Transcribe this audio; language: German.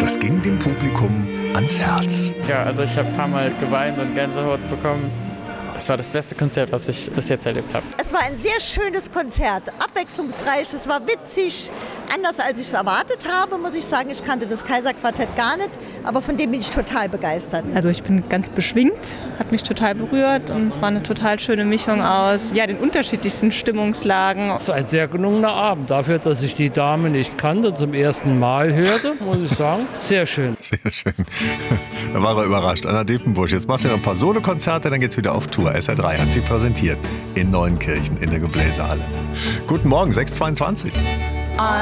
Das ging dem Publikum ans Herz. Ja, also ich habe ein paar Mal geweint und Gänsehaut bekommen. Es war das beste Konzert, was ich bis jetzt erlebt habe. Es war ein sehr schönes Konzert, abwechslungsreich, es war witzig, anders als ich es erwartet habe, muss ich sagen. Ich kannte das Kaiserquartett gar nicht, aber von dem bin ich total begeistert. Also ich bin ganz beschwingt, hat mich total berührt und es war eine total schöne Mischung aus den unterschiedlichsten Stimmungslagen. Es war ein sehr gelungener Abend. Dafür, dass ich die Dame nicht kannte, zum ersten Mal hörte, muss ich sagen, sehr schön. Sehr schön. Da war er überrascht. Anna Depenbusch, jetzt machst du noch ein paar Solokonzerte, dann geht's wieder auf Tour. SR3 hat sie präsentiert in Neuenkirchen in der Gebläsehalle. Guten Morgen, 6:22.